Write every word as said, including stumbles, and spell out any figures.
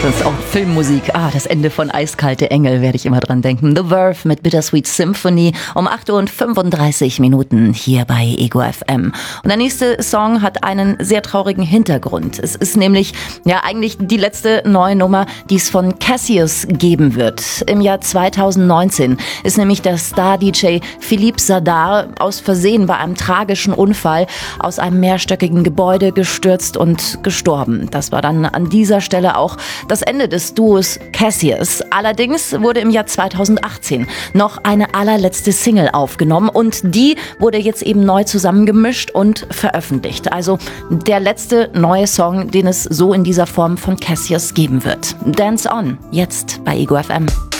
Das ist auch Filmmusik. Ah, das Ende von Eiskalte Engel werde ich immer dran denken. The Verve mit Bittersweet Symphony um acht Uhr und fünfunddreißig Minuten hier bei Ego F M. Und der nächste Song hat einen sehr traurigen Hintergrund. Es ist nämlich ja eigentlich die letzte neue Nummer, die es von Cassius geben wird. Im Jahr zweitausendneunzehn ist nämlich der Star-D J Philippe Sadar aus Versehen bei einem tragischen Unfall aus einem mehrstöckigen Gebäude gestürzt und gestorben. Das war dann an dieser Stelle auch das Ende des Duos Cassius. Allerdings wurde im Jahr zweitausendachtzehn noch eine allerletzte Single aufgenommen und die wurde jetzt eben neu zusammengemischt und veröffentlicht. Also der letzte neue Song, den es so in dieser Form von Cassius geben wird. Dance On, jetzt bei Ego F M.